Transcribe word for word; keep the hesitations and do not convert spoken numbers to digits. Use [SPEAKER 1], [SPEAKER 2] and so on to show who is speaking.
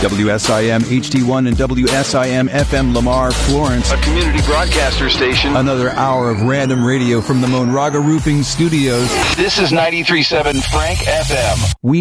[SPEAKER 1] W S I M H D one and W S I M F M Lamar, Florence.
[SPEAKER 2] A community broadcaster station.
[SPEAKER 1] Another hour of random radio from the Monraga Roofing Studios.
[SPEAKER 2] This is ninety-three point seven Frank F M.
[SPEAKER 1] We